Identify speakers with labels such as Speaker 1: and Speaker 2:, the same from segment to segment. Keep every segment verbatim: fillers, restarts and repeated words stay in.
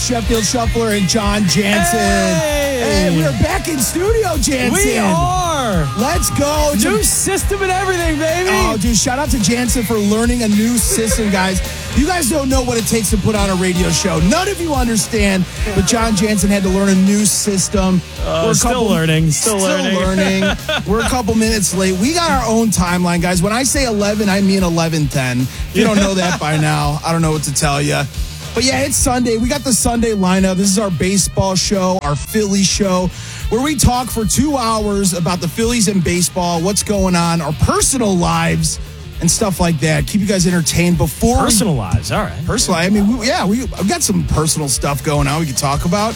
Speaker 1: Sheffield Shuffler and John Jansen.
Speaker 2: Hey,
Speaker 1: hey we're back in studio, Jansen.
Speaker 2: We are.
Speaker 1: Let's go.
Speaker 2: New system and everything, baby.
Speaker 1: Oh, dude, shout out to Jansen for learning a new system, guys. You guys don't know what it takes to put on a radio show. None of you understand, but John Jansen had to learn a new system.
Speaker 2: Uh, we're still couple, learning. Still,
Speaker 1: still
Speaker 2: learning.
Speaker 1: learning. We're a couple minutes late. We got our own timeline, guys. When I say eleven, I mean eleven ten. If you don't know that by now, I don't know what to tell you. But yeah, it's Sunday. We got the Sunday lineup. This is our baseball show, our Philly show, where we talk for two hours about the Phillies and baseball, what's going on, our personal lives, and stuff like that. Keep you guys entertained before
Speaker 2: personal we, lives. All right,
Speaker 1: personal. I mean, we, yeah, we we got some personal stuff going on. We can talk about.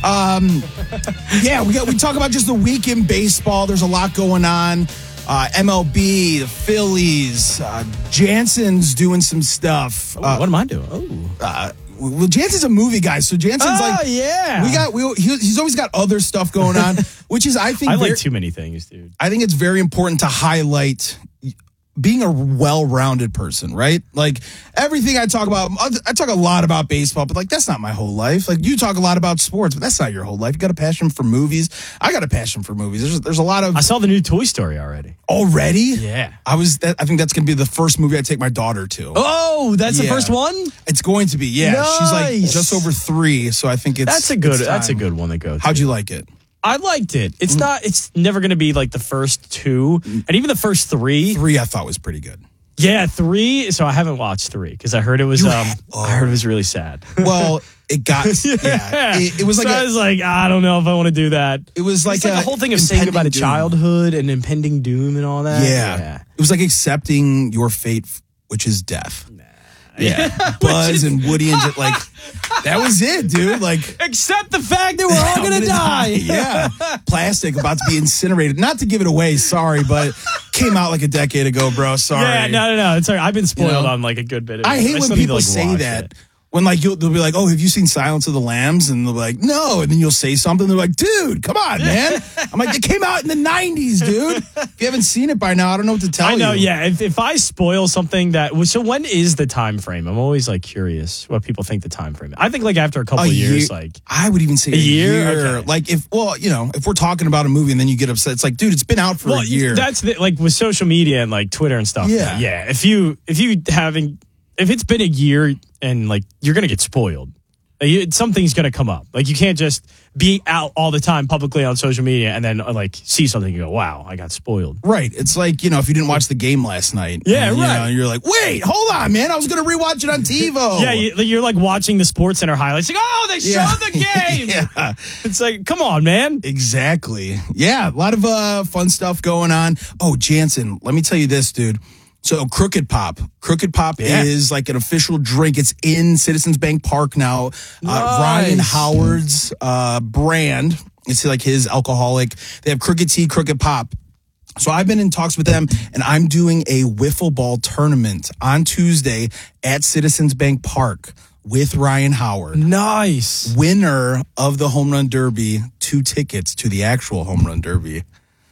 Speaker 1: Um, yeah, we got we talk about just the week in baseball. There's a lot going on. Uh, M L B, the Phillies, uh, Jansen's doing some stuff.
Speaker 2: Oh,
Speaker 1: uh,
Speaker 2: what am I doing? Oh,
Speaker 1: uh, well, Jansen's a movie guy, so Jansen's
Speaker 2: oh,
Speaker 1: like,
Speaker 2: oh yeah,
Speaker 1: we got. We, he, he's always got other stuff going on, which is I think
Speaker 2: I
Speaker 1: very,
Speaker 2: like too many things, dude.
Speaker 1: I think it's very important to highlight being a well-rounded person, right? Like everything I talk about, I talk a lot about baseball, but like that's not my whole life. Like you talk a lot about sports, but that's not your whole life. You got a passion for movies. I got a passion for movies. There's there's a lot of.
Speaker 2: I saw the new Toy Story already.
Speaker 1: Already?
Speaker 2: Yeah.
Speaker 1: I was. I think that's going to be the first movie I take my daughter to.
Speaker 2: Oh, that's
Speaker 1: yeah.
Speaker 2: the first one?
Speaker 1: It's going to be. Yeah,
Speaker 2: nice.
Speaker 1: She's like just over three, so I think it's.
Speaker 2: That's a good.
Speaker 1: it's
Speaker 2: That's a good one to go.
Speaker 1: How'd you like it?
Speaker 2: I liked it. It's mm. not. It's never going to be like the first two, and even the first three.
Speaker 1: Three, I thought was pretty good.
Speaker 2: Yeah, three. So I haven't watched three because I heard it was.
Speaker 1: You,
Speaker 2: um,
Speaker 1: oh.
Speaker 2: I heard it was really sad.
Speaker 1: Well, it got. Yeah, it, it was like.
Speaker 2: So
Speaker 1: a,
Speaker 2: I was like, I don't know if I want to do that.
Speaker 1: It was like,
Speaker 2: it's like
Speaker 1: a,
Speaker 2: a whole thing of saying about a
Speaker 1: doom.
Speaker 2: childhood and impending doom and all that.
Speaker 1: Yeah. yeah, it was like accepting your fate, which is death. Nah. Yeah, Buzz and Woody and just like that was it, dude. Like
Speaker 2: accept the fact that we're all gonna, gonna die.
Speaker 1: die. Yeah, plastic about to be incinerated. Not to give it away, sorry, but came out like a decade ago, bro. Sorry.
Speaker 2: Yeah, no, no, no. It's like I've been spoiled you know? on like a good bit of it.
Speaker 1: I hate
Speaker 2: I
Speaker 1: when people to, like, say that. It. When like you'll, they'll be like, "Oh, have you seen Silence of the Lambs?" And they'll be like, "No," and then you'll say something. They're like, "Dude, come on, man!" I'm like, "It came out in the nineties, dude. If you haven't seen it by now, I don't know what to tell you."
Speaker 2: I know, you. yeah. If if I spoil something that was so, when is the time frame? I'm always like curious what people think the time frame. I think like after a couple
Speaker 1: a
Speaker 2: of years,
Speaker 1: year,
Speaker 2: like
Speaker 1: I would even say
Speaker 2: a, a year.
Speaker 1: year.
Speaker 2: Okay.
Speaker 1: Like if well, you know, if we're talking about a movie and then you get upset, it's like, dude, it's been out for
Speaker 2: well,
Speaker 1: a year.
Speaker 2: That's the, like with social media and like Twitter and stuff.
Speaker 1: Yeah,
Speaker 2: yeah. If you if you having if it's been a year and like you're gonna get spoiled. Something's going to come up. Like, you can't just be out all the time publicly on social media and then, like, see something and go, wow, I got spoiled.
Speaker 1: Right. It's like, you know, if you didn't watch the game last night.
Speaker 2: Yeah,
Speaker 1: and, you
Speaker 2: right.
Speaker 1: know, you're like, wait, hold on, man. I was going to rewatch it on TiVo.
Speaker 2: Yeah, you're, like, watching the Sports Center highlights. Like, oh, they
Speaker 1: yeah.
Speaker 2: showed the game.
Speaker 1: yeah.
Speaker 2: It's like, come on, man.
Speaker 1: Exactly. Yeah, a lot of uh, fun stuff going on. Oh, Jansen, let me tell you this, dude. So Crooked Pop. Crooked Pop yeah. is like an official drink. It's in Citizens Bank Park now.
Speaker 2: Nice.
Speaker 1: Uh, Ryan Howard's uh, brand. It's like his alcoholic. They have Crooked Tea, Crooked Pop. So I've been in talks with them, and I'm doing a wiffle ball tournament on Tuesday at Citizens Bank Park with Ryan Howard.
Speaker 2: Nice.
Speaker 1: Winner of the Home Run Derby, two tickets to the actual Home Run Derby.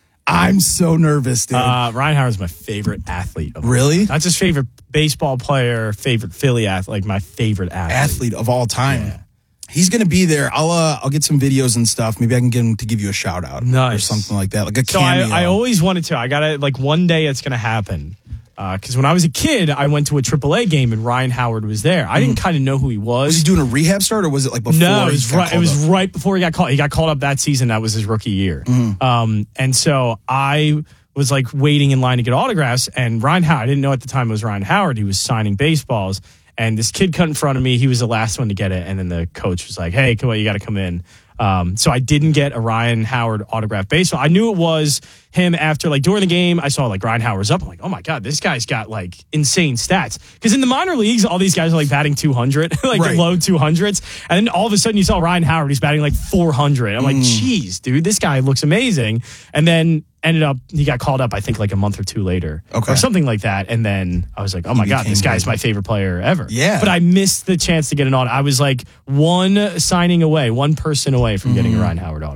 Speaker 1: I'm so nervous, dude.
Speaker 2: Uh, Ryan Howard's my favorite athlete. Of
Speaker 1: really?
Speaker 2: Not just favorite baseball player, favorite Philly athlete, like my favorite athlete.
Speaker 1: Athlete of all time.
Speaker 2: Yeah.
Speaker 1: He's going to be there. I'll uh, I'll get some videos and stuff. Maybe I can get him to give you a shout out.
Speaker 2: Nice.
Speaker 1: Or something like that, like a
Speaker 2: so
Speaker 1: cameo.
Speaker 2: I, I always wanted to. I got to, like, one day it's going to happen. Because uh, when I was a kid, I went to a triple A game and Ryan Howard was there. I didn't kind of know who he was.
Speaker 1: Was he doing a rehab start or was it like before?
Speaker 2: No, it was,
Speaker 1: he
Speaker 2: right, it was
Speaker 1: up?
Speaker 2: right before he got called. He got called up that season. That was his rookie year.
Speaker 1: Mm-hmm.
Speaker 2: Um, and so I was like waiting in line to get autographs. And Ryan Howard, I didn't know at the time it was Ryan Howard. He was signing baseballs. And this kid cut in front of me. He was the last one to get it. And then the coach was like, hey, come on, you got to come in. Um, so I didn't get a Ryan Howard autograph baseball. I knew it was him after, like, during the game. I saw, like, Ryan Howard's up. I'm like, oh, my God, this guy's got, like, insane stats. Because in the minor leagues, all these guys are, like, batting two hundred, like,
Speaker 1: right.
Speaker 2: low two hundreds. And then all of a sudden you saw Ryan Howard, he's batting, like, four hundred. I'm like, geez, dude, this guy looks amazing. And then ended up, he got called up, I think, like, a month or two later.
Speaker 1: Okay.
Speaker 2: Or something like that. And then I was like, oh, my
Speaker 1: He
Speaker 2: God, this guy's
Speaker 1: great.
Speaker 2: my favorite player ever.
Speaker 1: Yeah.
Speaker 2: But I missed the chance to get an autograph. I was, like, one signing away, one person away from getting a Ryan Howard autograph.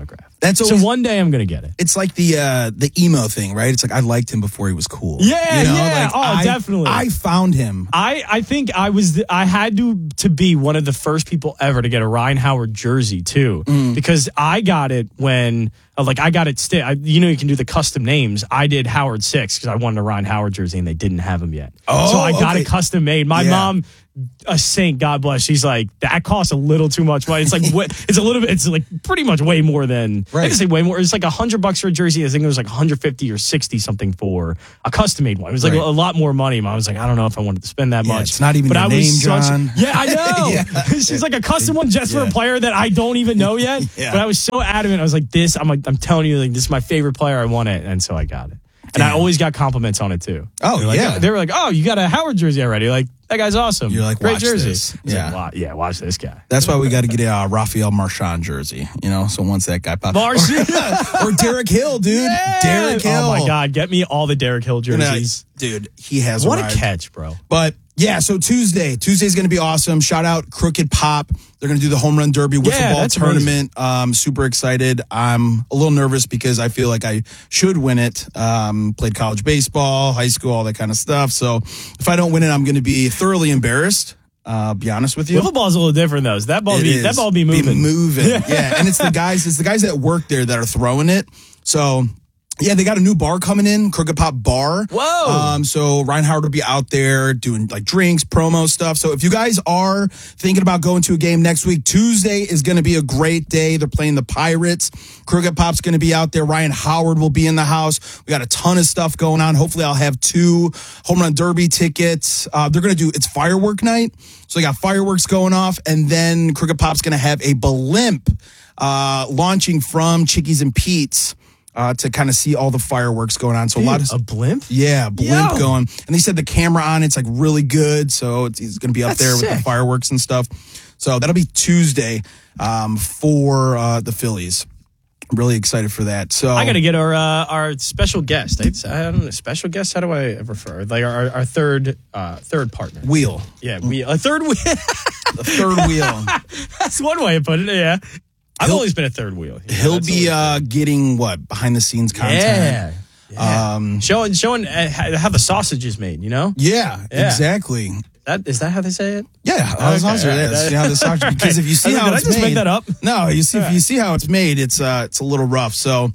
Speaker 1: That's
Speaker 2: so
Speaker 1: always,
Speaker 2: one day I'm gonna get it.
Speaker 1: It's like the uh, the emo thing, right? It's like I liked him before he was cool.
Speaker 2: Yeah,
Speaker 1: you know?
Speaker 2: yeah.
Speaker 1: Like,
Speaker 2: oh,
Speaker 1: I,
Speaker 2: definitely.
Speaker 1: I found him.
Speaker 2: I, I think I was the, I had to to be one of the first people ever to get a Ryan Howard jersey too,
Speaker 1: Mm.
Speaker 2: because I got it when uh, like I got it. Sti- I, you know, you can do the custom names. I did Howard six because I wanted a Ryan Howard jersey and they didn't have him yet.
Speaker 1: Oh,
Speaker 2: so I got
Speaker 1: okay.
Speaker 2: it custom made. My
Speaker 1: Yeah.
Speaker 2: mom, a saint, God bless. She's like, that costs a little too much money. It's like wa- it's a little bit. It's like pretty much way more than I
Speaker 1: Right.
Speaker 2: can say way more. It's like a hundred bucks for a jersey. I think it was like one hundred fifty or sixty something for a custom made one. It was like
Speaker 1: Right.
Speaker 2: a, a lot more money. I was like, I don't know if I wanted to spend that
Speaker 1: Yeah,
Speaker 2: much.
Speaker 1: it's not even
Speaker 2: but
Speaker 1: your
Speaker 2: I was
Speaker 1: name,
Speaker 2: such,
Speaker 1: John.
Speaker 2: Yeah, I know.
Speaker 1: Yeah.
Speaker 2: She's like a custom one just for
Speaker 1: Yeah.
Speaker 2: a player that I don't even know yet.
Speaker 1: Yeah.
Speaker 2: But I was so adamant. I was like, this. I'm like, I'm telling you, like, this is my favorite player. I want it, and so I got it. And I
Speaker 1: Damn.
Speaker 2: always got compliments on it too.
Speaker 1: Oh,
Speaker 2: They were like,
Speaker 1: yeah.
Speaker 2: They were like, oh, you got a Howard jersey already? Like, that guy's awesome.
Speaker 1: You're like,
Speaker 2: great
Speaker 1: watch
Speaker 2: jersey.
Speaker 1: this.
Speaker 2: I was
Speaker 1: Yeah.
Speaker 2: like, "Wa- yeah, watch this guy.
Speaker 1: That's why we got to get a uh, Rafael Marchand jersey, you know? So once that guy pops.
Speaker 2: Marchand.
Speaker 1: Or Derek Hill, dude.
Speaker 2: Yeah.
Speaker 1: Derek Hill.
Speaker 2: Oh my God, get me all the Derek Hill
Speaker 1: You know,
Speaker 2: jerseys.
Speaker 1: dude, he has
Speaker 2: What
Speaker 1: arrived.
Speaker 2: a catch, bro.
Speaker 1: But yeah, so Tuesday. Tuesday's going to be awesome. Shout out Crooked Pop. They're going to do the home run derby wiffle
Speaker 2: Yeah,
Speaker 1: ball
Speaker 2: that's
Speaker 1: tournament. Um, super excited. I'm a little nervous because I feel like I should win it. Um, played college baseball, high school, all that kind of stuff. So if I don't win it, I'm going to be thoroughly embarrassed. Uh, be honest with you.
Speaker 2: Wiffle ball's a little different though. So that ball
Speaker 1: It
Speaker 2: be
Speaker 1: is.
Speaker 2: that ball be moving.
Speaker 1: moving. Yeah, and it's the guys. It's the guys that work there that are throwing it. So. Yeah, they got a new bar coming in, Crooked Pop Bar.
Speaker 2: Whoa.
Speaker 1: Um, so Ryan Howard will be out there doing like drinks, promo stuff. So if you guys are thinking about going to a game next week, Tuesday is going to be a great day. They're playing the Pirates. Crooked Pop's going to be out there. Ryan Howard will be in the house. We got a ton of stuff going on. Hopefully I'll have two home run derby tickets. Uh, they're going to do, it's firework night. So they got fireworks going off. And then Crooked Pop's going to have a blimp uh, launching from Chickies and Pete's. Uh, to kind of see all the fireworks going on. So
Speaker 2: Dude,
Speaker 1: a lot of
Speaker 2: a blimp?
Speaker 1: yeah, blimp
Speaker 2: Yo.
Speaker 1: going. And they said the camera on it's like really good. So it's, it's going to be up
Speaker 2: That's
Speaker 1: there with the
Speaker 2: sick.
Speaker 1: fireworks and stuff. So that'll be Tuesday um, for uh, the Phillies. I'm really excited for that. So
Speaker 2: I got to get our uh, our special guest. It's, I don't know, special guest. How do I refer? Like our our third uh, third partner.
Speaker 1: wheel,
Speaker 2: Yeah, we a third wheel.
Speaker 1: the third wheel.
Speaker 2: That's one way of putting it. Yeah, I've
Speaker 1: He'll-
Speaker 2: always been a third wheel. Yeah,
Speaker 1: He'll
Speaker 2: that's
Speaker 1: be
Speaker 2: always
Speaker 1: uh, getting what behind the scenes
Speaker 2: been- yeah.
Speaker 1: content.
Speaker 2: yeah.
Speaker 1: Um,
Speaker 2: showing showing uh, how how the sausage is made. You know
Speaker 1: Yeah,
Speaker 2: Yeah.
Speaker 1: exactly.
Speaker 2: that is that how they say it?
Speaker 1: Yeah, I was
Speaker 2: Okay,
Speaker 1: also
Speaker 2: all right.
Speaker 1: there. See how this sausage- because if you see
Speaker 2: I was like,
Speaker 1: how
Speaker 2: did I
Speaker 1: it's
Speaker 2: just
Speaker 1: made,
Speaker 2: make that up?
Speaker 1: No, you see if you see how it's made, it's uh it's a little rough. So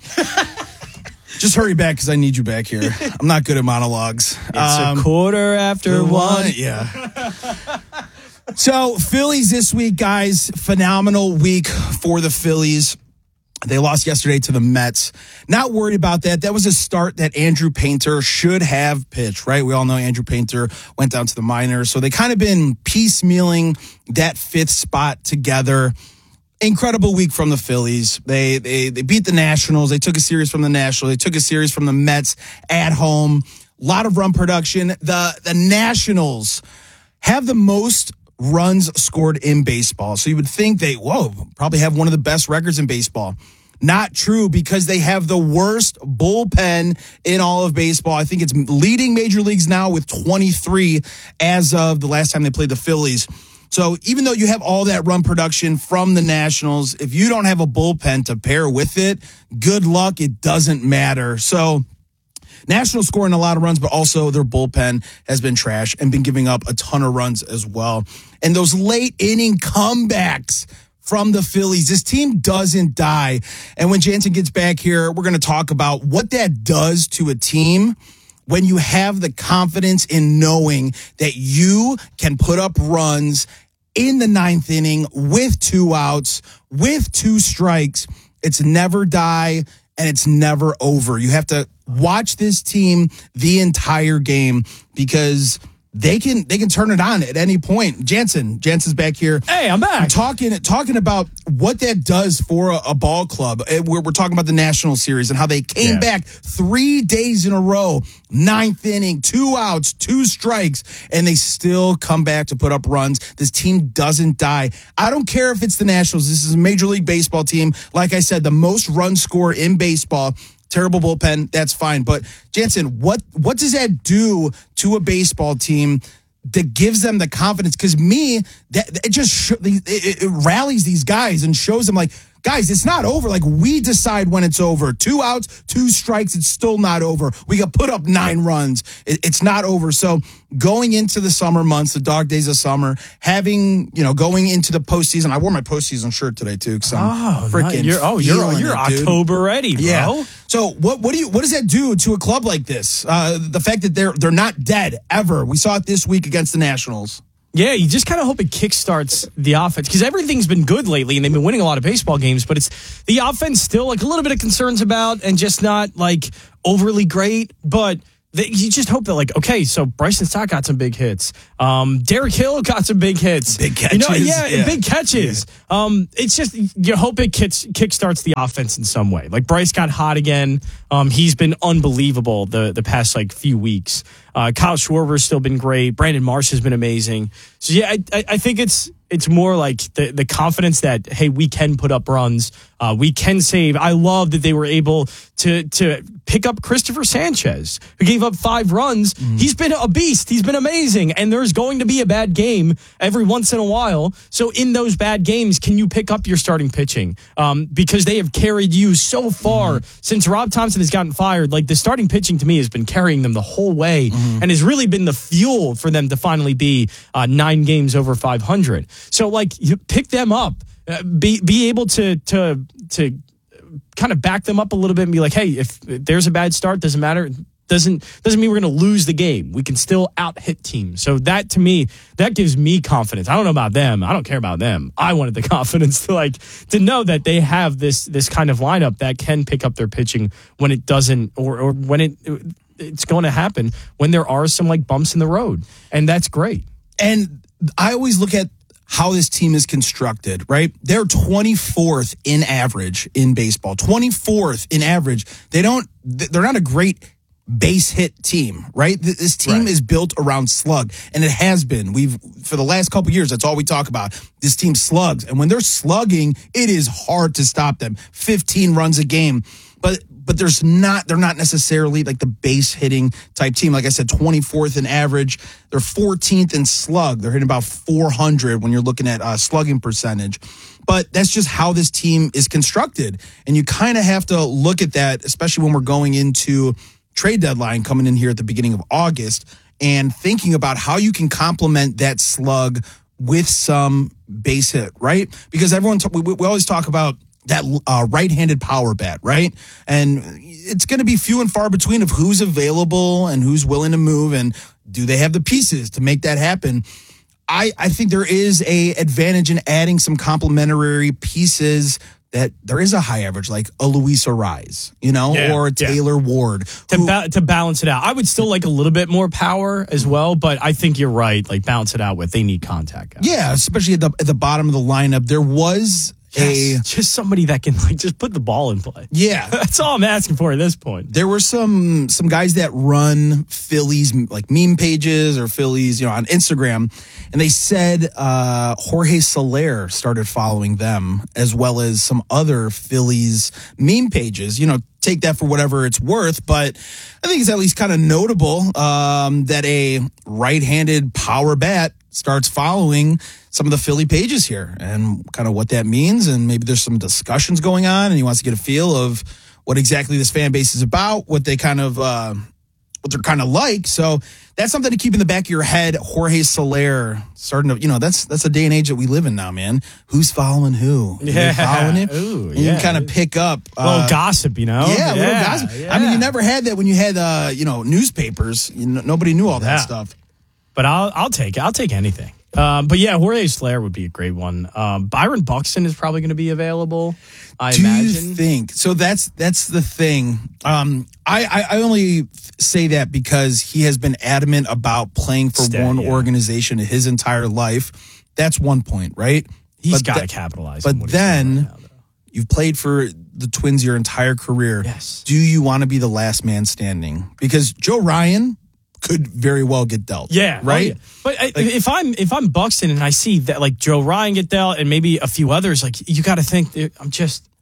Speaker 1: just hurry back because I need you back here. I'm not good at monologues.
Speaker 2: It's
Speaker 1: Um,
Speaker 2: a quarter after one.
Speaker 1: Yeah. So Phillies this week, guys. Phenomenal week for the Phillies. They lost yesterday to the Mets. Not worried about that. That was a start that Andrew Painter should have pitched, right? We all know Andrew Painter went down to the minors. So they kind of been piecemealing that fifth spot together. Incredible week from the Phillies. They, they they beat the Nationals. They took a series from the Nationals. They took a series from the Mets at home. A lot of run production. The the Nationals have the most runs scored in baseball. So you would think they, whoa, probably have one of the best records in baseball. Not true because they have the worst bullpen in all of baseball. I think it's leading major leagues now with twenty-three as of the last time they played the Phillies. So even though you have all that run production from the Nationals, if you don't have a bullpen to pair with it, good luck. It doesn't matter. So Nationals scoring a lot of runs, but also their bullpen has been trash and been giving up a ton of runs as well. And those late inning comebacks from the Phillies, this team doesn't die. And when Jansen gets back here, we're going to talk about what that does to a team when you have the confidence in knowing that you can put up runs in the ninth inning with two outs, with two strikes. It's never die and it's never over. You have to watch this team the entire game because they can they can turn it on at any point. Jansen, Jansen's back here.
Speaker 2: Hey, I'm back.
Speaker 1: Talking talking about what that does for a, a ball club. We're, we're talking about the National Series and how they came
Speaker 2: Yeah.
Speaker 1: back three days in a row, ninth inning, two outs, two strikes, and they still come back to put up runs. This team doesn't die. I don't care if it's the Nationals. This is a Major League Baseball team. Like I said, the most run score in baseball. Terrible bullpen, that's fine. But Jansen, what what does that do to a baseball team that gives them the confidence? Because me, that it just sh- it, it rallies these guys and shows them like, guys, it's not over. Like, we decide when it's over. Two outs, two strikes, it's still not over. We got put up nine runs. It, it's not over. So going into the summer months, the dog days of summer, having, you know, going into the postseason. I wore my postseason shirt today, too, because I'm
Speaker 2: Oh,
Speaker 1: freaking
Speaker 2: you're, oh, you're,
Speaker 1: feeling
Speaker 2: you're
Speaker 1: it, dude.
Speaker 2: October ready, bro.
Speaker 1: Yeah. So what what do you what does that do to a club like this? Uh, the fact that they're they're not dead ever. We saw it this week against the Nationals.
Speaker 2: Yeah, you just kind of hope it kickstarts the offense because everything's been good lately and they've been winning a lot of baseball games, but it's the offense still like a little bit of concerns about and just not like overly great, but they, you just hope that like, okay, so Bryson Stott got some big hits. Um, Derek Hill got some big hits.
Speaker 1: Big catches.
Speaker 2: You know, yeah,
Speaker 1: yeah,
Speaker 2: big catches. Yeah. Um, it's just, you hope it kicks, kickstarts the offense in some way. Like Bryce got hot again. Um, he's been unbelievable the, the past like few weeks. Uh, Kyle Schwarber's still been great. Brandon Marsh has been amazing. So yeah, I, I, I think it's it's more like the the confidence that hey, we can put up runs, uh, we can save. I love that they were able to to pick up Christopher Sanchez, who gave up five runs. Mm. He's been a beast. He's been amazing, and there's going to be a bad game every once in a while. So in those bad games, can you pick up your starting pitching? Um, because they have carried you so far mm. since Rob Thompson has gotten fired. Like the starting pitching to me has been carrying them the whole way. Mm. And has really been the fuel for them to finally be uh, nine games over five hundred. So, like, you pick them up, uh, be be able to to to kind of back them up a little bit and be like, hey, if there's a bad start, doesn't matter. Doesn't doesn't mean we're going to lose the game. We can still out hit teams. So that to me, that gives me confidence. I don't know about them. I don't care about them. I wanted the confidence to like to know that they have this this kind of lineup that can pick up their pitching when it doesn't or or when it. It's going to happen when there are some like bumps in the road. And that's great.
Speaker 1: And I always look at how this team is constructed, right? They're twenty-fourth in average in baseball, twenty-fourth in average. They don't, they're not a great base hit team, right? This team right. is built around slug, and it has been. We've, for the last couple of years, that's all we talk about. This team slugs. And when they're slugging, it is hard to stop them. fifteen runs a game. But but there's not, they're not necessarily like the base hitting type team. Like I said, twenty-fourth in average. They're fourteenth in slug. They're hitting about four hundred when you're looking at uh, slugging percentage. But that's just how this team is constructed. And you kind of have to look at that, especially when we're going into trade deadline coming in here at the beginning of August and thinking about how you can complement that slug with some base hit, right? Because everyone, t- we, we always talk about that uh, right-handed power bat, right? And it's going to be few and far between of who's available and who's willing to move, and do they have the pieces to make that happen? I, I think there is a advantage in adding some complementary pieces that there is a high average, like a Luis Arraez, you know,
Speaker 2: yeah,
Speaker 1: or a Taylor
Speaker 2: yeah.
Speaker 1: Ward.
Speaker 2: To,
Speaker 1: who,
Speaker 2: ba- to balance it out. I would still like a little bit more power as well, but I think you're right. Like, balance it out with they need contact guys.
Speaker 1: Yeah, especially at the, at the bottom of the lineup. There was
Speaker 2: Yes, a just somebody that can like just put the ball in play.
Speaker 1: Yeah,
Speaker 2: that's all I'm asking for at this point.
Speaker 1: There were some some guys that run Phillies like meme pages or Phillies, you know, on Instagram, and they said uh, Jorge Soler started following them as well as some other Phillies meme pages. You know, take that for whatever it's worth, but I think it's at least kind of notable um, that a right-handed power bat starts following some of the Philly pages here and kind of what that means. And maybe there's some discussions going on and he wants to get a feel of what exactly this fan base is about, what they kind of, uh, what they're kind of like. So that's something to keep in the back of your head. Jorge Soler starting to, you know, that's, that's a day and age that we live in now, man. Who's following who?
Speaker 2: Yeah.
Speaker 1: Following it?
Speaker 2: Ooh,
Speaker 1: and
Speaker 2: yeah.
Speaker 1: you kind of pick up
Speaker 2: a little uh, gossip, you know?
Speaker 1: Yeah, a little yeah, gossip. Yeah. I mean, you never had that when you had, uh, you know, newspapers. You know, nobody knew all that
Speaker 2: yeah.
Speaker 1: stuff.
Speaker 2: But I'll I'll take it. I'll take anything. Um, but yeah, Jorge Soler would be a great one. Um, Byron Buxton is probably going to be available, I
Speaker 1: Do
Speaker 2: imagine.
Speaker 1: you think? So that's that's the thing. Um, I, I, I only say that because he has been adamant about playing for
Speaker 2: Stead,
Speaker 1: one
Speaker 2: yeah.
Speaker 1: organization his entire life. That's one point, right?
Speaker 2: He's
Speaker 1: But
Speaker 2: got to
Speaker 1: th-
Speaker 2: capitalize on
Speaker 1: But
Speaker 2: what he's doing
Speaker 1: then
Speaker 2: right now, though.
Speaker 1: you've played for the Twins your entire career.
Speaker 2: Yes.
Speaker 1: Do you want to be the last man standing? Because Joe Ryan could very well get dealt.
Speaker 2: Yeah,
Speaker 1: right.
Speaker 2: Oh, yeah. But I, like, if I'm if I'm Buxton and I see that like Joe Ryan get dealt and maybe a few others, like you got to think I'm just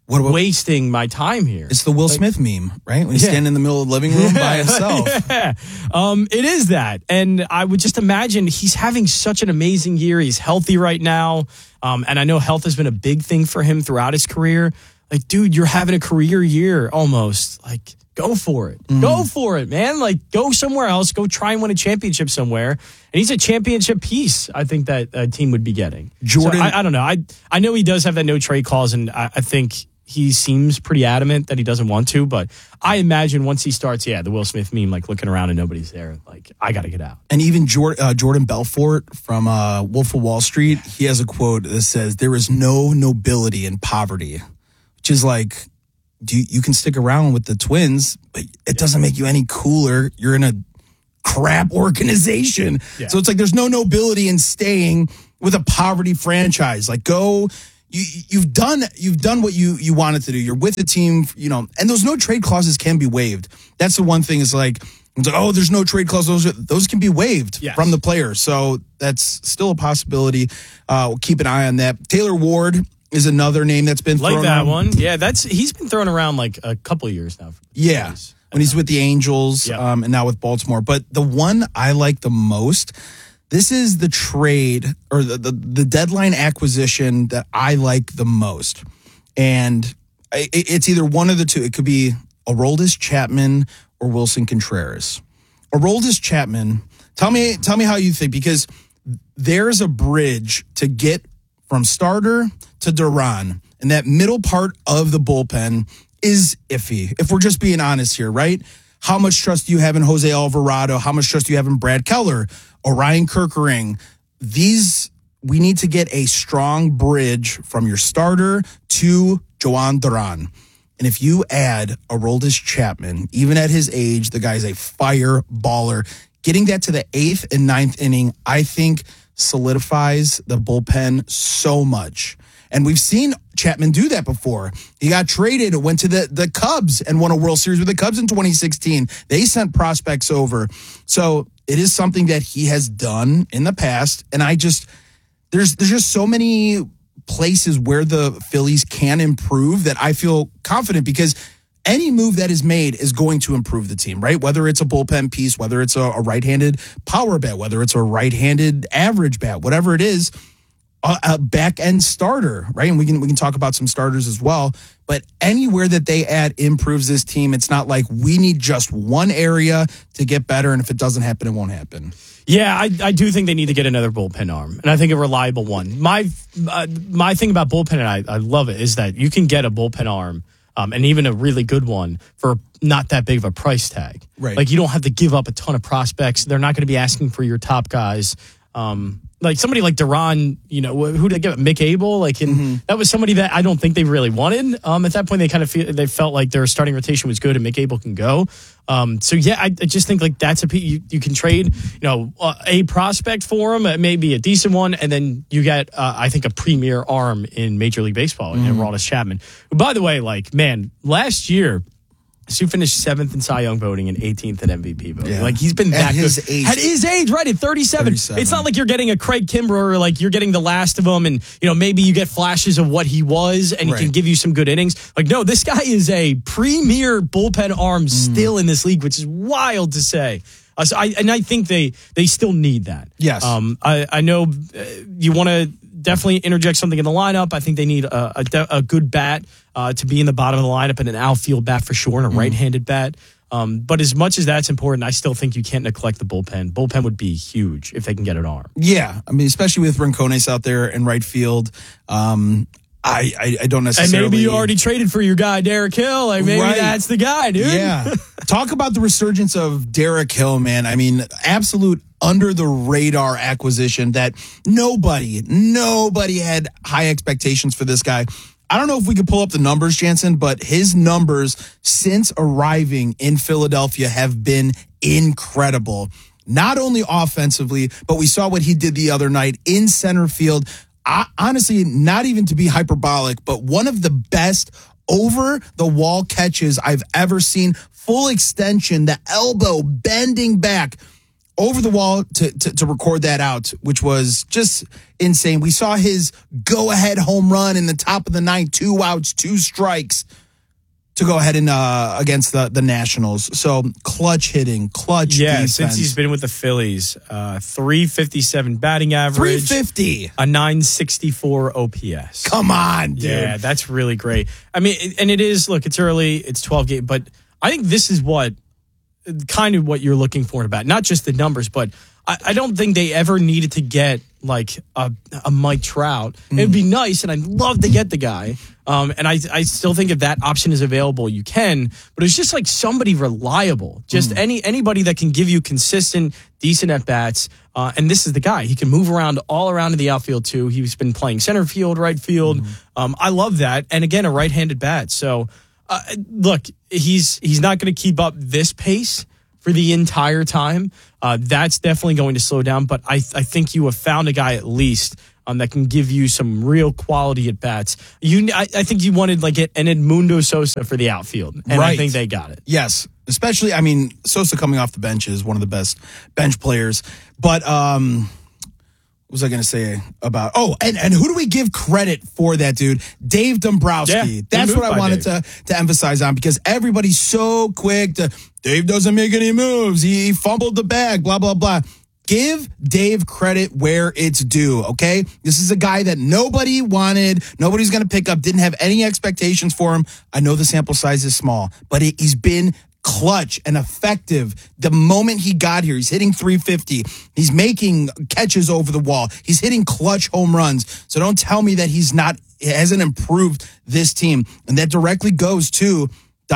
Speaker 1: What about-
Speaker 2: wasting my time here.
Speaker 1: It's the Will
Speaker 2: Like-
Speaker 1: Smith meme, right? When he's
Speaker 2: Yeah.
Speaker 1: standing in the middle of the living room by himself.
Speaker 2: Yeah. Um, it is that. And I would just imagine he's having such an amazing year. He's healthy right now. Um, and I know health has been a big thing for him throughout his career. Like, dude, you're having a career year almost. Like, go for it. Mm. Go for it, man. Like, go somewhere else. Go try and win a championship somewhere. And he's a championship piece, I think, that a team would be getting.
Speaker 1: Jordan.
Speaker 2: So I, I don't know. I I know he does have that no trade clause, and I, I think he seems pretty adamant that he doesn't want to. But I imagine once he starts, yeah, the Will Smith meme, like looking around and nobody's there. Like, I got to get out.
Speaker 1: And even Jordan, uh, Jordan Belfort from uh, Wolf of Wall Street, he has a quote that says, "There is no nobility in poverty," which is like, do you, you can stick around with the Twins, but it doesn't make you any cooler. You're in a crap organization. Yeah. So it's like there's no nobility in staying with a poverty franchise. Like, go, you, you've done you've done what you, you wanted to do. You're with the team, you know, and those no trade clauses can be waived. That's the one thing is like, it's like, oh, there's no trade clause. Those, are, those can be waived yes. from the player. So that's still a possibility. Uh, we'll keep an eye on that. Taylor Ward is another name that's been
Speaker 2: like
Speaker 1: thrown
Speaker 2: that
Speaker 1: around.
Speaker 2: one. Yeah, that's he's been thrown around like a couple of years now.
Speaker 1: Yeah, when he's with the Angels yep. um, and now with Baltimore. But the one I like the most, this is the trade or the, the, the deadline acquisition that I like the most. And it, it's either one of the two. It could be Aroldis Chapman or Wilson Contreras. Aroldis Chapman, tell me, tell me how you think, because there's a bridge to get from starter to Duran, and that middle part of the bullpen is iffy, if we're just being honest here, right? How much trust do you have in Jose Alvarado? How much trust do you have in Brad Keller, Orion Kerkering? These, we need to get a strong bridge from your starter to Joan Duran. And if you add Aroldis Chapman, even at his age, the guy's a fire baller. Getting that to the eighth and ninth inning, I think, solidifies the bullpen so much. And we've seen Chapman do that before. He got traded, went to the, the Cubs and won a World Series with the Cubs in twenty sixteen. They sent prospects over. So it is something that he has done in the past. And I just, there's there's just so many places where the Phillies can improve that I feel confident, because any move that is made is going to improve the team, right? Whether it's a bullpen piece, whether it's a, a right-handed power bat, whether it's a right-handed average bat, whatever it is, a, a back-end starter, right? And we can we can talk about some starters as well. But anywhere that they add improves this team. It's not like we need just one area to get better, and if it doesn't happen, it won't happen.
Speaker 2: Yeah, I, I do think they need to get another bullpen arm, and I think a reliable one. My uh, my thing about bullpen, and I, I love it, is that you can get a bullpen arm, um, and even a really good one, for not that big of a price tag.
Speaker 1: Right.
Speaker 2: Like, you don't have to give up a ton of prospects. They're not going to be asking for your top guys. Um, like somebody like Duran, you know, who did they give it? Mick Abel? Like, and mm-hmm. that was somebody that I don't think they really wanted. Um, at that point, they kind of feel they felt like their starting rotation was good and Mick Abel can go. Um, so yeah, I, I just think like that's a you, you can trade, you know, uh, a prospect for him, maybe a decent one, and then you get uh, I think a premier arm in Major League Baseball, mm-hmm. in Aroldis Chapman. Who, by the way, like, man, last year, Sue finished seventh in Cy Young voting and eighteenth in M V P voting. Yeah. Like, he's been that
Speaker 1: at his
Speaker 2: good.
Speaker 1: age.
Speaker 2: At his age, right, at thirty-seven. thirty-seven. It's not like you're getting a Craig Kimbrough, or like you're getting the last of them, and, you know, maybe you get flashes of what he was and
Speaker 1: right.
Speaker 2: he can give you some good innings. Like, no, this guy is a premier bullpen arm mm. still in this league, which is wild to say. Uh, so I, and I think they they still need that.
Speaker 1: Yes.
Speaker 2: Um, I, I know uh, you want to definitely interject something in the lineup. I think they need a, a, a good bat uh, to be in the bottom of the lineup, and an outfield bat for sure, and a mm. right-handed bat. Um, but as much as that's important, I still think you can't neglect the bullpen. Bullpen would be huge if they can get an arm.
Speaker 1: Yeah, I mean, especially with Rincones out there in right field. Um, I, I, I don't necessarily.
Speaker 2: And maybe you already traded for your guy, Derek Hill. Like, maybe
Speaker 1: right.
Speaker 2: that's the guy, dude.
Speaker 1: Yeah. Talk about the resurgence of Derek Hill, man. I mean, absolute under the radar acquisition that nobody, nobody had high expectations for this guy. I don't know if we could pull up the numbers, Jansen, but his numbers since arriving in Philadelphia have been incredible. Not only offensively, but we saw what he did the other night in center field. I, honestly, not even to be hyperbolic, but one of the best over-the-wall catches I've ever seen. Full extension, the elbow bending back. over the wall to, to, to record that out, which was just insane. We saw his go-ahead home run in the top of the ninth, two outs, two strikes to go ahead and uh, against the, the Nationals. So clutch hitting, clutch
Speaker 2: yeah,
Speaker 1: defense.
Speaker 2: Since he's been with the Phillies, uh, three fifty-seven batting average.
Speaker 1: three fifty.
Speaker 2: A nine sixty-four O P S.
Speaker 1: Come on, dude.
Speaker 2: Yeah, that's really great. I mean, and it is, look, it's early, it's twelve games, but I think this is what, kind of what you're looking for in a bat. Not just the numbers, but I, I don't think they ever needed to get like a, a Mike Trout. Mm. It'd be nice, and I'd love to get the guy. Um, and I, I still think if that option is available, you can. But it's just like somebody reliable, just mm. any anybody that can give you consistent, decent at bats. Uh, and this is the guy. He can move around all around in the outfield too. He's been playing center field, right field. Mm. Um, I love that. And again, a right-handed bat. So uh, look, he's he's not going to keep up this pace for the entire time. Uh, that's definitely going to slow down. But I I think you have found a guy at least. Um, that can give you some real quality at bats. You, I, I think you wanted like an Edmundo Sosa for the outfield, and
Speaker 1: right.
Speaker 2: I think they got it.
Speaker 1: Yes, especially. I mean, Sosa coming off the bench is one of the best bench players. But um, what was I going to say about? Oh, and, and who do we give credit for that, dude? Dave Dombrowski.
Speaker 2: Yeah,
Speaker 1: That's what I wanted
Speaker 2: Dave.
Speaker 1: to to emphasize on, because everybody's so quick to Dave doesn't make any moves. He, he fumbled the bag. Blah blah blah. Give Dave credit where it's due, okay? This is a guy that nobody wanted, nobody's going to pick up, didn't have any expectations for him. I know the sample size is small, but it, he's been clutch and effective the moment he got here. He's hitting three fifty. He's making catches over the wall. He's hitting clutch home runs. So don't tell me that he's not, hasn't improved this team. And that directly goes to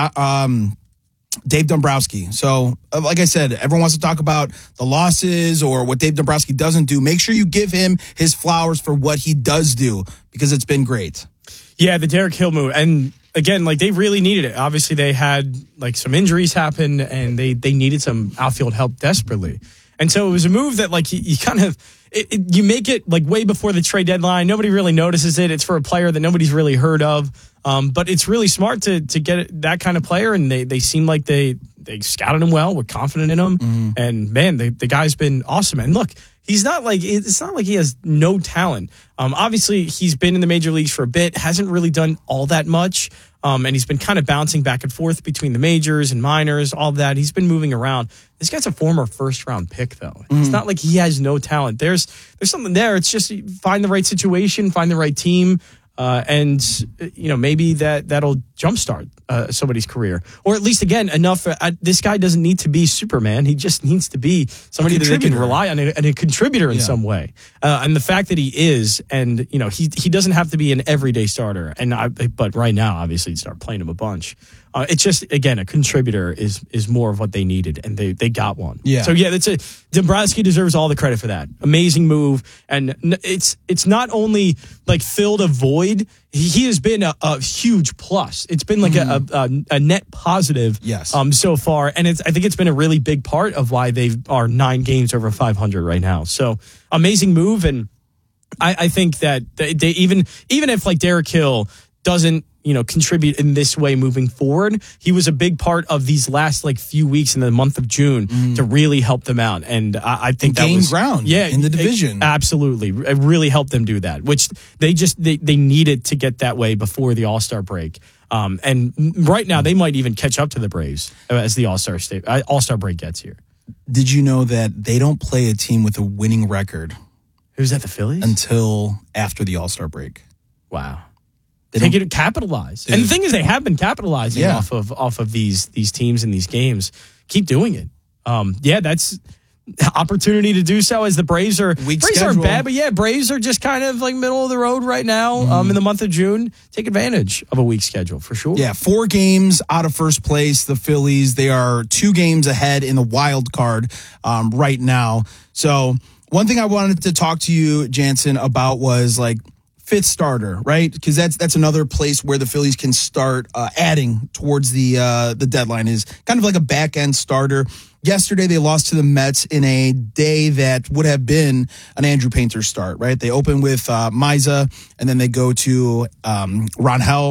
Speaker 1: um, Dave Dombrowski. So, uh, like I said, everyone wants to talk about the losses or what Dave Dombrowski doesn't do. Make sure you give him his flowers for what he does do, because it's been great.
Speaker 2: Yeah, the Derek Hill move. And again, like they really needed it. Obviously, they had like some injuries happen, and they they needed some outfield help desperately. And so it was a move that like you, you kind of it, it, you make it like way before the trade deadline. Nobody really notices it. It's for a player that nobody's really heard of. Um, but it's really smart to to get that kind of player, and they they seem like they they scouted him well, were confident in him, mm-hmm. and man, the the guy's been awesome. And look, he's not like it's not like he has no talent. Um, obviously, he's been in the major leagues for a bit, hasn't really done all that much, um, and he's been kind of bouncing back and forth between the majors and minors, all of that. He's been moving around. This guy's a former first round pick, though. Mm-hmm. It's not like he has no talent. There's there's something there. It's just find the right situation, find the right team. Uh, and, you know, maybe that, that'll jumpstart uh, somebody's career. Or at least, again, enough. Uh, this guy doesn't need to be Superman. He just needs to be somebody that they can rely on and a contributor in yeah. some way. Uh, and the fact that he is, and, you know, he he doesn't have to be an everyday starter. And I, But right now, obviously, you'd start playing him a bunch. Uh, it's just, again, a contributor is is more of what they needed, and they, they got one.
Speaker 1: Yeah.
Speaker 2: So, yeah, that's a, Dombrowski deserves all the credit for that. Amazing move. And it's it's not only, like, filled a void, he, he has been a, a huge plus. It's been, like, mm-hmm. a, a, a net positive
Speaker 1: yes. um,
Speaker 2: so far. And it's I think it's been a really big part of why they are nine games over five hundred right now. So, amazing move. And I, I think that they, they even even if, like, Derek Hill doesn't, you know, contribute in this way moving forward, he was a big part of these last like few weeks in the month of June mm. to really help them out. And I, I think
Speaker 1: and
Speaker 2: that was
Speaker 1: ground
Speaker 2: yeah,
Speaker 1: in the division.
Speaker 2: It, absolutely. It really helped them do that, which they just, they, they needed to get that way before the All-Star break. Um, and right now they might even catch up to the Braves as the All-Star state, All-Star break gets here.
Speaker 1: Did you know that they don't play a team with a winning record?
Speaker 2: Who's that, the Phillies?
Speaker 1: Until after the All-Star break.
Speaker 2: Wow. They can capitalize. And the thing is, they have been capitalizing yeah. off of off of these these teams and these games. Keep doing it. Um, yeah, that's opportunity to do so as the Braves are
Speaker 1: Weak
Speaker 2: Braves
Speaker 1: schedule.
Speaker 2: aren't bad, but yeah, Braves are just kind of like middle of the road right now. Mm. Um, in the month of June, take advantage of a weak schedule for sure.
Speaker 1: Yeah, four games out of first place. The Phillies, they are two games ahead in the wild card um, right now. So one thing I wanted to talk to you, Jansen, about was like fifth starter, right? Because that's that's another place where the Phillies can start uh, adding towards the uh, the deadline, is kind of like a back end starter. Yesterday, they lost to the Mets in a day that would have been an Andrew Painter start, right? They open with uh, Miza, and then they go to um, Rangel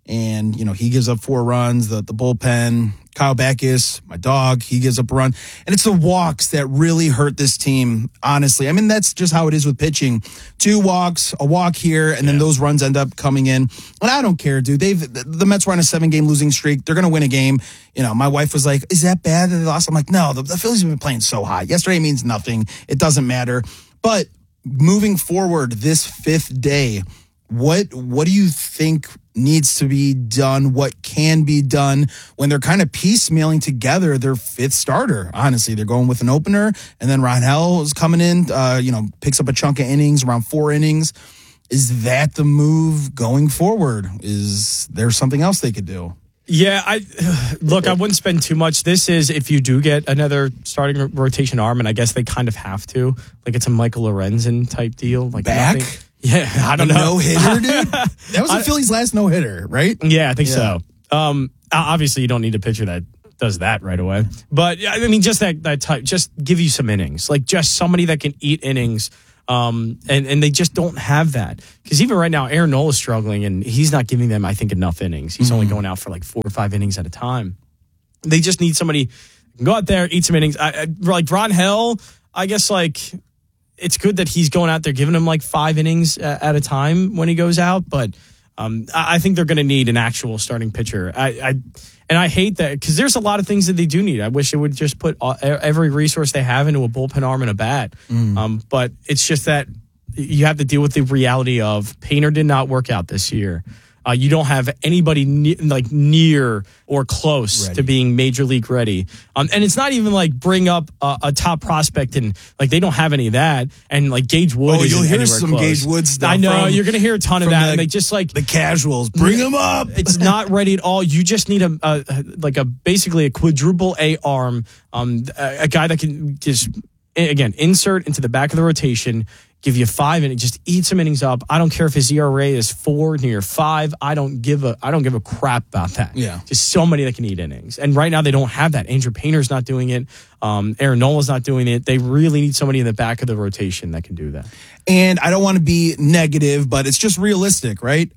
Speaker 1: And, you know, he gives up four runs. The, the bullpen, Kyle Backus, my dog, he gives up a run. And it's the walks that really hurt this team, honestly. I mean, that's just how it is with pitching. Two walks, a walk here, and then yeah. those runs end up coming in. And I don't care, dude. They've the Mets were on a seven-game losing streak. They're going to win a game. You know, my wife was like, is that bad that they lost? I'm like, no, the, the Phillies have been playing so hot. Yesterday means nothing. It doesn't matter. But moving forward this fifth day, what what do you think needs to be done? What can be done when they're kind of piecemealing together their fifth starter? Honestly, they're going with an opener, and then Rangel is coming in, uh, you know, picks up a chunk of innings, around four innings. Is that the move going forward? Is there something else they could do?
Speaker 2: Yeah, I look, I wouldn't spend too much. This is if you do get another starting rotation arm, and I guess they kind of have to. Like it's a Michael Lorenzen type deal. Like
Speaker 1: back?
Speaker 2: Nothing. Yeah, I don't know.
Speaker 1: No hitter, dude? That was the Phillies' last no hitter, right?
Speaker 2: Yeah, I think yeah. so. Um, obviously, you don't need a pitcher that does that right away. But I mean, just that that type, just give you some innings, like just somebody that can eat innings. Um, and and they just don't have that because even right now, Aaron Nola is struggling, and he's not giving them, I think, enough innings. He's mm-hmm. only going out for like four or five innings at a time. They just need somebody who can go out there, eat some innings. I, I, like Rangel, I guess like. It's good that he's going out there giving him like five innings at a time when he goes out, but um, I think they're going to need an actual starting pitcher. I, I and I hate that because there's a lot of things that they do need. I wish they would just put all, every resource they have into a bullpen arm and a bat. Mm. Um, but it's just that you have to deal with the reality of Painter did not work out this year. Uh, you don't have anybody ne- like near or close ready. to being major league ready. Um, and it's not even like bring up a, a top prospect and like they don't have any of that. And like Gage Wood.
Speaker 1: Oh,
Speaker 2: you'll
Speaker 1: hear some
Speaker 2: close.
Speaker 1: Gage Wood stuff.
Speaker 2: I know
Speaker 1: from,
Speaker 2: you're going to hear a ton of that.
Speaker 1: The,
Speaker 2: and they just like
Speaker 1: the casuals bring them up.
Speaker 2: It's not ready at all. You just need a, a like a basically a quadruple A arm. Um, a, a guy that can just again insert into the back of the rotation. Give you five innings, just eat some innings up. I don't care if his E R A is four near five. I don't give a I don't give a crap about that.
Speaker 1: Yeah,
Speaker 2: just somebody that can eat innings. And right now they don't have that. Andrew Painter's not doing it. Um, Aaron Nola's not doing it. They really need somebody in the back of the rotation that can do that.
Speaker 1: And I don't want to be negative, but it's just realistic, right?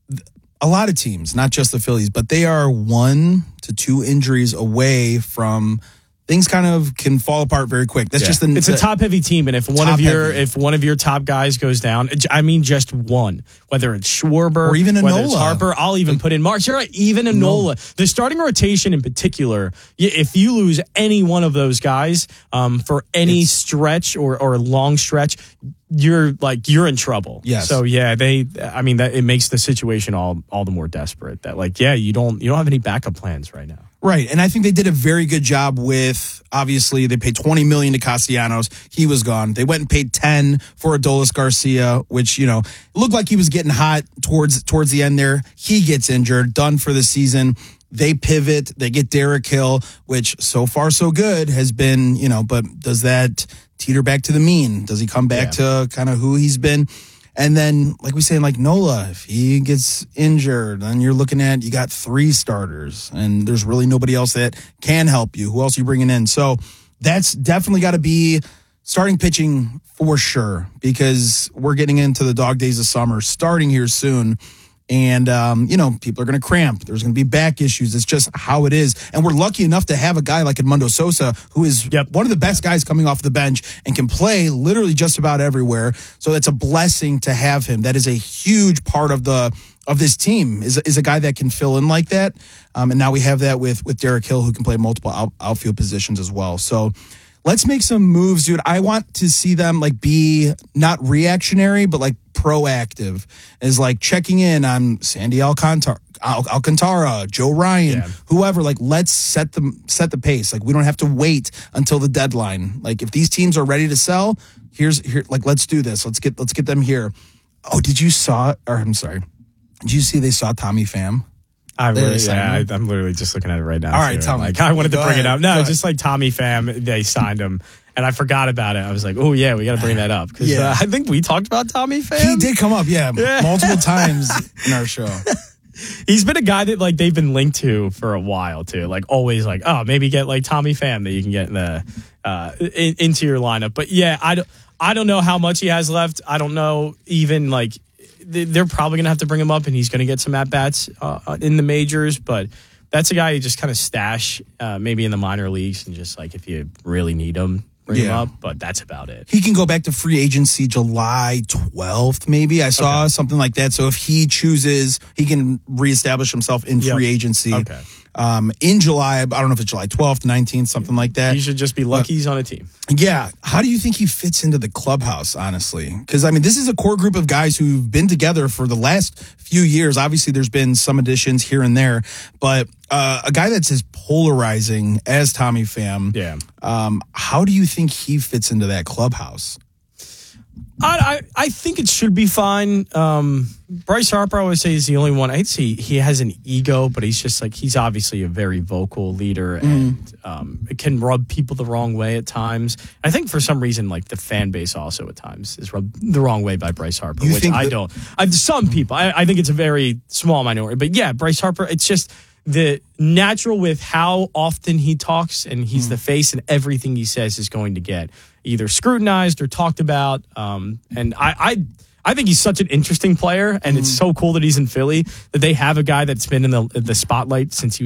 Speaker 1: A lot of teams, not just the Phillies, but they are one to two injuries away from. Things kind of can fall apart very quick. That's yeah. just the,
Speaker 2: it's a top heavy team, and if one of your heavy. if one of your top guys goes down, I mean just one, whether it's Schwarber
Speaker 1: or even
Speaker 2: whether
Speaker 1: Nola.
Speaker 2: it's Harper, I'll even like, put in March. You're right, even a Nola. The starting rotation in particular, if you lose any one of those guys um, for any stretch or or long stretch, you're like you're in trouble.
Speaker 1: Yes.
Speaker 2: So yeah, they. I mean that it makes the situation all all the more desperate. That like yeah, you don't you don't have any backup plans right now.
Speaker 1: Right, and I think they did a very good job with, obviously, they paid twenty million dollars to Castellanos. He was gone. They went and paid ten for Adolis Garcia, which, you know, looked like he was getting hot towards towards the end there. He gets injured, done for the season. They pivot. They get Derek Hill, which so far so good has been, you know, but does that teeter back to the mean? Does he come back yeah. to kind of who he's been? And then, like we say, like Nola, if he gets injured, then you're looking at, you got three starters, and there's really nobody else that can help you. Who else are you bringing in? So that's definitely got to be starting pitching for sure, because we're getting into the dog days of summer, starting here soon. And, um, you know, people are going to cramp. There's going to be back issues. It's just how it is. And we're lucky enough to have a guy like Edmundo Sosa, who is
Speaker 2: yep.
Speaker 1: one of the best guys coming off the bench and can play literally just about everywhere. So it's a blessing to have him. That is a huge part of the of this team, is, is a guy that can fill in like that. Um, and now we have that with, with Derek Hill, who can play multiple out, outfield positions as well. So let's make some moves, dude. I want to see them like be not reactionary, but like proactive, is like checking in on Sandy Alcantara, Al- Alcantara, Joe Ryan, yeah. whoever. Like, let's set the set the pace. Like, we don't have to wait until the deadline. Like, if these teams are ready to sell, here's here. Like, let's do this. Let's get let's get them here. Oh, did you saw? Or I'm sorry, did you see they saw Tommy Pham?
Speaker 2: I really, yeah, I, I'm literally just looking at it right now.
Speaker 1: All right,
Speaker 2: too.
Speaker 1: tell me.
Speaker 2: Like, I wanted
Speaker 1: Go
Speaker 2: to bring
Speaker 1: ahead.
Speaker 2: it up. No,
Speaker 1: Go
Speaker 2: just like Tommy Pham, they signed him, and I forgot about it. I was like, oh yeah, we got to bring that up because
Speaker 1: yeah.
Speaker 2: uh, I think we talked about Tommy Pham.
Speaker 1: He did come up, yeah,
Speaker 2: yeah.
Speaker 1: multiple times in our show.
Speaker 2: He's been a guy that like they've been linked to for a while too. Like always, like oh maybe get like Tommy Pham that you can get in the uh, in, into your lineup. But yeah, I don't I don't know how much he has left. I don't know even like. they're probably going to have to bring him up, and he's going to get some at bats uh, in the majors. But that's a guy you just kind of stash, uh, maybe in the minor leagues, and just like if you really need him, bring
Speaker 1: Yeah.
Speaker 2: him up. But that's about it.
Speaker 1: He can go back to free agency July twelfth, maybe. I saw
Speaker 2: Okay.
Speaker 1: something like that. So if he chooses, he can reestablish himself in
Speaker 2: Yep.
Speaker 1: free agency.
Speaker 2: Okay.
Speaker 1: Um, in July, I don't know if it's July twelfth, nineteenth, something like that.
Speaker 2: He should just be lucky he's on a team.
Speaker 1: Yeah. How do you think he fits into the clubhouse, honestly? Because, I mean, this is a core group of guys who've been together for the last few years. Obviously, there's been some additions here and there, but uh, a guy that's as polarizing as Tommy Pham,
Speaker 2: Yeah.
Speaker 1: um, how do you think he fits into that clubhouse?
Speaker 2: I, I I think it should be fine. Um, Bryce Harper, I always say, is the only one. I'd say he has an ego, but he's just like, he's obviously a very vocal leader, and um, it can rub people the wrong way at times. I think for some reason, like the fan base also at times is rubbed the wrong way by Bryce Harper,
Speaker 1: You
Speaker 2: which
Speaker 1: think
Speaker 2: I
Speaker 1: that-
Speaker 2: don't. I've some people. I, I think it's a very small minority, but yeah, Bryce Harper. It's just the natural with how often he talks, and he's the face, and everything he says is going to get either scrutinized or talked about. Um, and I, I, I think he's such an interesting player, and it's so cool that he's in Philly, that they have a guy that's been in the the spotlight since he